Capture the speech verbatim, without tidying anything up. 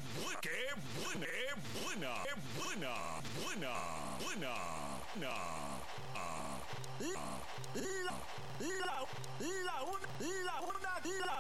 buena, qué buena, qué buena, qué buena, buena, buena, buena. Ah, ah, La, la, la una, la una, la